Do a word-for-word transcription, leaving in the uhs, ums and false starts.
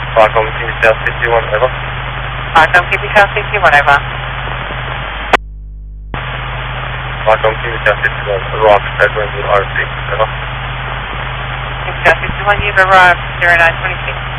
Qualcomm King South fifty-one, over. Qualcomm King South fifty-one, over. Qualcomm King South fifty-one, arrived at Glenwood R six, over. King South fifty-one, you've arrived zero nine twenty-six.